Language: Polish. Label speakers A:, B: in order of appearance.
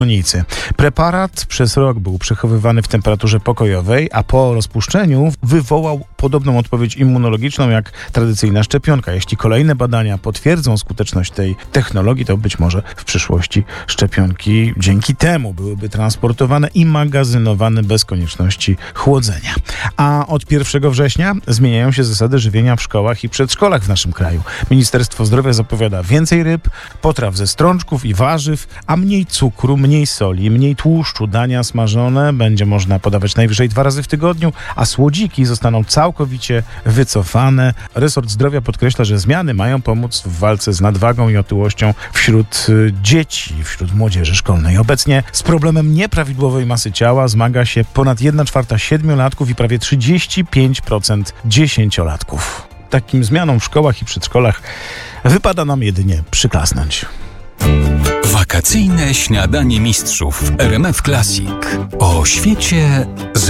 A: Preparat przez rok był przechowywany w temperaturze pokojowej, a po rozpuszczeniu wywołał podobną odpowiedź immunologiczną jak tradycyjna szczepionka. Jeśli kolejne badania potwierdzą skuteczność tej technologii, to być może w przyszłości szczepionki dzięki temu byłyby transportowane i magazynowane bez konieczności chłodzenia. A od 1 września zmieniają się zasady żywienia w szkołach i przedszkolach w naszym kraju. Ministerstwo Zdrowia zapowiada więcej ryb, potraw ze strączków i warzyw, a mniej cukru, mniej soli, mniej tłuszczu. Dania smażone będzie można podawać najwyżej 2 razy w tygodniu, a słodziki zostaną całkowicie wycofane. Resort Zdrowia podkreśla, że zmiany mają pomóc w walce z nadwagą i otyłością wśród dzieci, wśród młodzieży szkolnej. Obecnie z problemem nieprawidłowej masy ciała zmaga się ponad 1/4 7-latków i prawie 35% 10-latków. Takim zmianom w szkołach i przedszkolach wypada nam jedynie przyklasnąć.
B: Wakacyjne śniadanie mistrzów w RMF Classic. O świecie